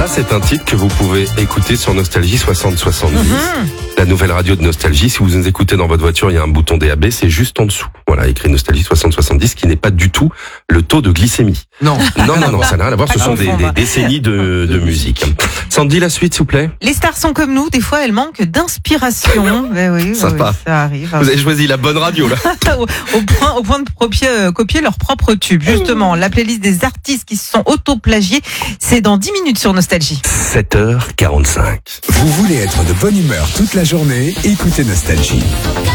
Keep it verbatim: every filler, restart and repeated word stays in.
Ça, c'est un titre que vous pouvez écouter sur Nostalgie soixante soixante-dix. Mm-hmm. La nouvelle radio de Nostalgie. Si vous nous écoutez dans votre voiture, il y a un bouton D A B, c'est juste en dessous. Voilà, écrit Nostalgie soixante soixante-dix, qui n'est pas du tout le taux de glycémie. Non. Non, non, non, ça n'a rien à voir. Ce sont des, des décennies de, de musique. Sandy, la suite, s'il vous plaît. Les stars sont comme nous, des fois elles manquent d'inspiration. Ben oui, ça, oui, ça arrive. Vous avez choisi la bonne radio, là. au, au point, au point de copier, euh, copier leur propre tube. Justement, la playlist des artistes qui se sont auto-plagiés, c'est dans dix minutes sur Nostalgie. sept heures quarante-cinq. Vous voulez être de bonne humeur toute la journée? Écoutez Nostalgie.